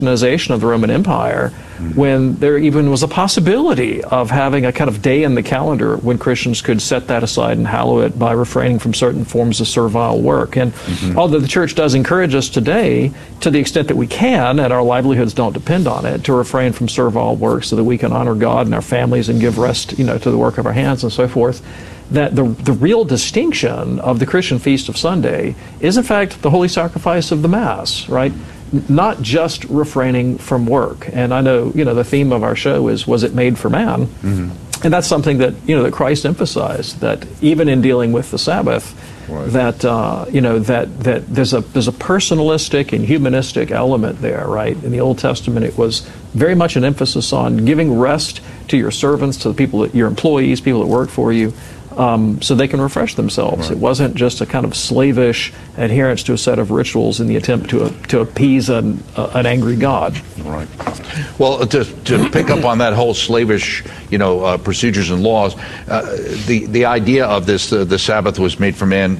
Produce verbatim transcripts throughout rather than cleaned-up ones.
of the Roman Empire, mm-hmm. when there even was a possibility of having a kind of day in the calendar when Christians could set that aside and hallow it by refraining from certain forms of servile work. And mm-hmm. although the church does encourage us today, to the extent that we can, and our livelihoods don't depend on it, to refrain from servile work so that we can honor God and our families and give rest, you know, to the work of our hands and so forth, that the, the real distinction of the Christian feast of Sunday is, in fact, the holy sacrifice of the Mass, right? Not just refraining from work. And I know, you know, the theme of our show is, was it made for man? Mm-hmm. And that's something that, you know, that Christ emphasized, that even in dealing with the Sabbath, right. that, uh, you know, that, that there's a, there's a personalistic and humanistic element there, right? In the Old Testament, it was very much an emphasis on giving rest to your servants, to the people, that, your employees, people that work for you, Um, so they can refresh themselves. Right. It wasn't just a kind of slavish adherence to a set of rituals in the attempt to uh, to appease an, uh, an angry God. Right. Well, to, to pick up on that whole slavish, you know, uh, procedures and laws, uh, the the idea of this, uh, the Sabbath was made for man,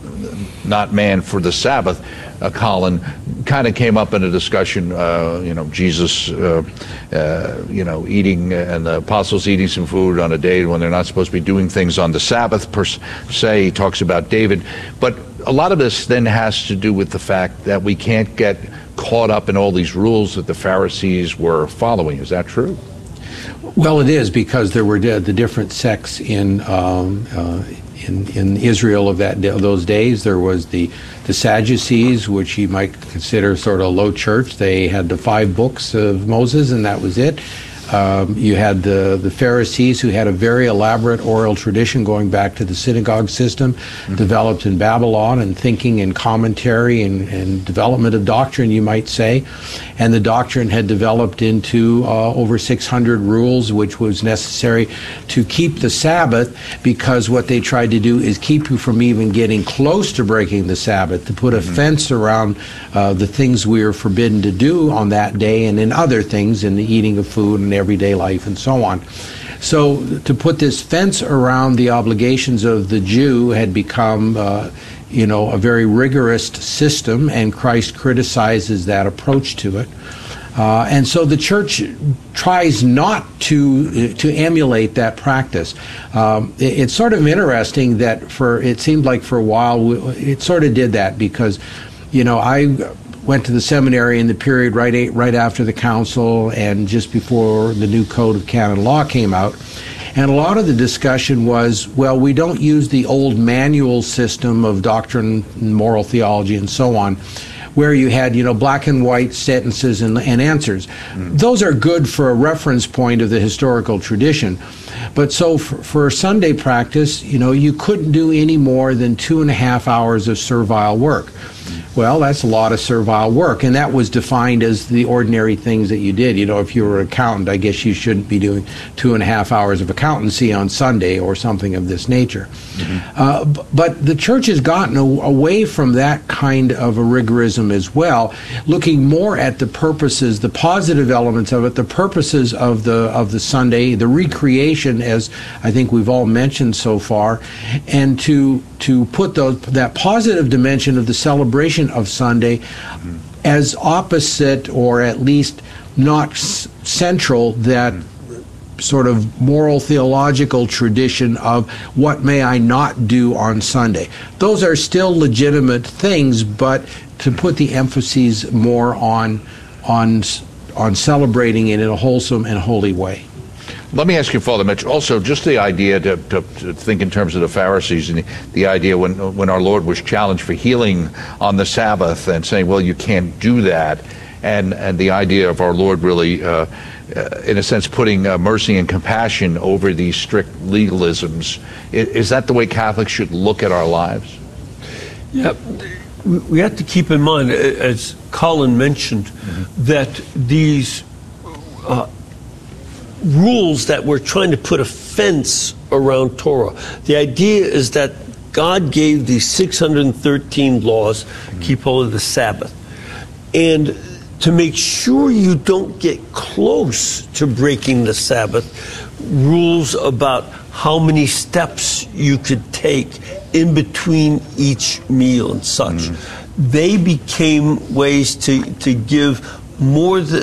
not man for the Sabbath, uh, Colin, kind of came up in a discussion, uh, you know, Jesus, uh, uh, you know, eating, and the apostles eating some food on a day when they're not supposed to be doing things on the Sabbath per se. He talks about David. But a lot of this then has to do with the fact that we can't get caught up in all these rules that the Pharisees were following. Is that true? Well, it is, because there were the different sects in um, uh, in, in Israel of that of those days. There was the the Sadducees, which you might consider sort of low church. They had the five books of Moses, and that was it. Um, you had the, the Pharisees, who had a very elaborate oral tradition going back to the synagogue system, mm-hmm. developed in Babylon, and thinking and commentary and, and development of doctrine, you might say. And the doctrine had developed into uh, over six hundred rules, which was necessary to keep the Sabbath, because what they tried to do is keep you from even getting close to breaking the Sabbath, to put a mm-hmm. fence around uh, the things we are forbidden to do on that day, and in other things, in the eating of food and everyday life and so on. So to put this fence around the obligations of the Jew had become, uh, you know, a very rigorous system, and Christ criticizes that approach to it. Uh, and so the church tries not to to emulate that practice. Um, it, it's sort of interesting that for it seemed like for a while we, it sort of did that, because, you know, I went to the seminary in the period right right after the council and just before the new Code of Canon Law came out. And a lot of the discussion was, well, we don't use the old manual system of doctrine, moral theology, and so on, where you had, you know, black and white sentences and, and answers. Mm. Those are good for a reference point of the historical tradition. But so for, for Sunday practice, you know, you couldn't do any more than two and a half hours of servile work. Well, that's a lot of servile work, and that was defined as the ordinary things that you did. You know, if you were an accountant, I guess you shouldn't be doing two and a half hours of accountancy on Sunday or something of this nature. Mm-hmm. Uh, b- but the church has gotten a- away from that kind of a rigorism as well, looking more at the purposes, the positive elements of it, the purposes of the of the Sunday, the recreation, as I think we've all mentioned so far, and to to put those, that positive dimension of the celebration of Sunday mm-hmm. as opposite, or at least not s- central, that mm-hmm. sort of moral theological tradition of what may I not do on Sunday. Those are still legitimate things, but to put the emphasis more on on on celebrating it in a wholesome and holy way. Let me ask you, Father Mitch, also just the idea to, to, to think in terms of the Pharisees, and the, the idea when when our Lord was challenged for healing on the Sabbath and saying, well, you can't do that, and and the idea of our Lord really, uh, uh, in a sense, putting uh, mercy and compassion over these strict legalisms. Is, is that the way Catholics should look at our lives? Yeah, we have to keep in mind, as Colin mentioned, mm-hmm. that these uh, rules that we're trying to put a fence around Torah. The idea is that God gave these six hundred thirteen laws, mm-hmm. keep hold of the Sabbath. And to make sure you don't get close to breaking the Sabbath, rules about how many steps you could take in between each meal and such. Mm-hmm. They became ways to, to give more than